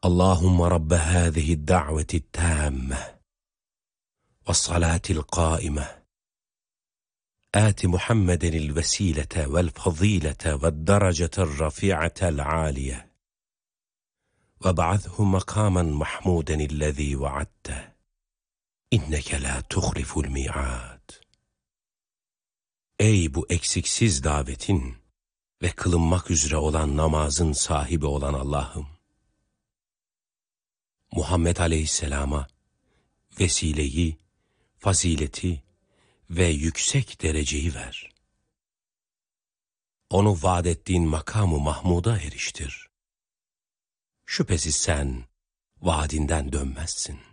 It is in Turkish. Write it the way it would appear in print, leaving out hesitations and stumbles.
Allahümme Rabbe hâzihi da'veti tâmme ve salatil qâime âti Muhammedenil vesilete vel fazilete ve derecetel rafi'atel âliye ve ba'athu makamen mahmudenillezî vaadte inneke la tuhliful mi'ad. Ey bu eksiksiz davetin ve kılınmak üzere olan namazın sahibi olan Allah'ım! Muhammed Aleyhisselam'a vesileyi, fazileti ve yüksek dereceyi ver. Onu vaad ettiğin makamı Mahmud'a eriştir. Şüphesiz sen vaadinden dönmezsin.